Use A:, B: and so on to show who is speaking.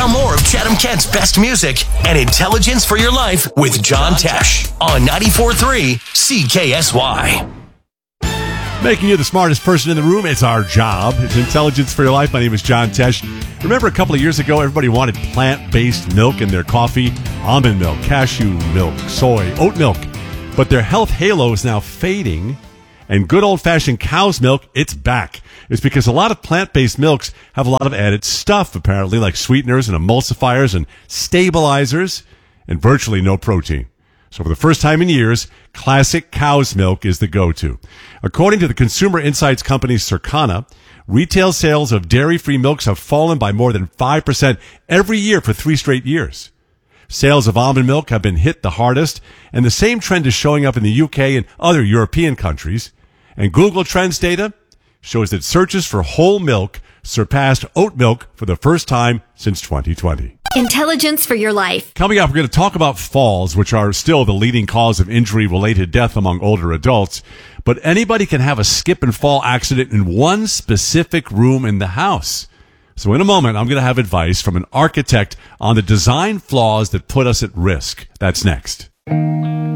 A: Now more of Chatham-Kent's best music and intelligence for your life with John Tesh on 94.3 CKSY.
B: Making you the smartest person in the room, it's our job. It's intelligence for your life. My name is John Tesh. Remember a couple of years ago, everybody wanted plant-based milk in their coffee? Almond milk, cashew milk, soy, oat milk. But their health halo is now fading, and good old-fashioned cow's milk, it's back. It's because a lot of plant-based milks have a lot of added stuff, apparently, like sweeteners and emulsifiers and stabilizers, and virtually no protein. So for the first time in years, classic cow's milk is the go-to. According to the consumer insights company Circana, retail sales of dairy-free milks have fallen by more than 5% every year for 3 straight years. Sales of almond milk have been hit the hardest, and the same trend is showing up in the UK and other European countries. And Google Trends data shows that searches for whole milk surpassed oat milk for the first time since 2020.
C: Intelligence for your life.
B: Coming up, we're going to talk about falls, which are still the leading cause of injury-related death among older adults. But anybody can have a skip and fall accident in one specific room in the house. So in a moment, I'm going to have advice from an architect on the design flaws that put us at risk. That's next.